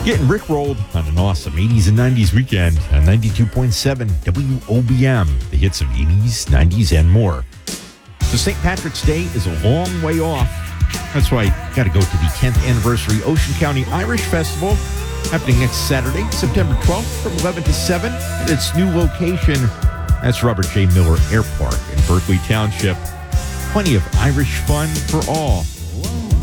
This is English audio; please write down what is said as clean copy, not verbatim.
Getting rickrolled on an awesome 80s and 90s weekend on 92.7 WOBM, the hits of 80s, 90s, and more. So St. Patrick's Day is a long way off. That's why I got to go to the 10th anniversary Ocean County Irish Festival, happening next Saturday, September 12th from 11 to 7 at its new location. That's Robert J. Miller Air Park in Berkeley Township. Plenty of Irish fun for all.